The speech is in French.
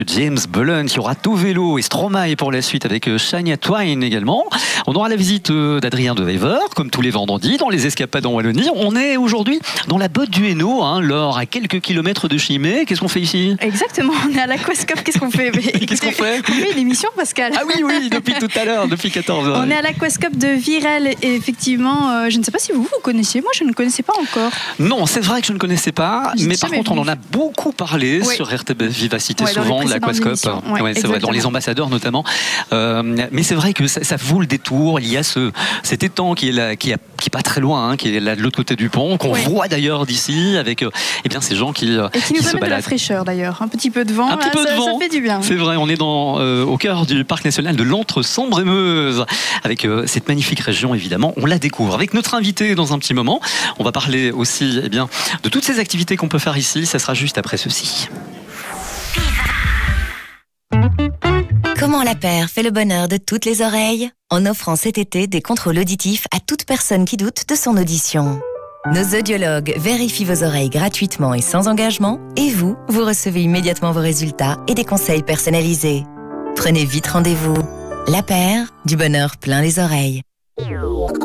James Bullen qui aura tout vélo et Stromae pour la suite avec Shania Twain également. On aura la visite d'Adrien de Wever comme tous les vendredis dans les escapades en Wallonie. On est aujourd'hui dans la botte du Hainaut, Laure, à quelques kilomètres de Chimay. Qu'est-ce qu'on fait ici? Exactement, on est à l'Aquascope. Qu'est-ce qu'on fait? Qu'est-ce qu'on fait? On fait une émission, Pascal. Ah oui, depuis tout à l'heure, depuis 14h. On est à l'Aquascope de Virel et effectivement, je ne sais pas si vous connaissiez. Moi, je ne connaissais pas encore. Non, c'est vrai que je ne connaissais pas, mais par contre, on en a beaucoup parlé sur RTBF Vivacité, souvent, de l'Aquascope. C'est vrai, dans les ambassadeurs notamment. Mais c'est vrai que ça vaut le détour. Il y a cet étang qui est pas très loin, qui est là de l'autre côté du pont, qu'on voit d'ailleurs d'ici, avec ces gens qui nous amènent de la fraîcheur d'ailleurs. Un petit peu de vent, ça fait du bien. C'est vrai, on est au cœur du parc national de l'Entre-Sambre-et-Meuse, avec cette magnifique région, évidemment. On la découvre avec notre invité dans un petit moment. On va parler aussi de toutes ces activités qu'on peut faire ici. Ça sera juste après ceci. Comment la paire fait le bonheur de toutes les oreilles? En offrant cet été des contrôles auditifs à toute personne qui doute de son audition. Nos audiologues vérifient vos oreilles gratuitement et sans engagement, et vous recevez immédiatement vos résultats et des conseils personnalisés. Prenez vite rendez-vous. La paire, du bonheur plein les oreilles.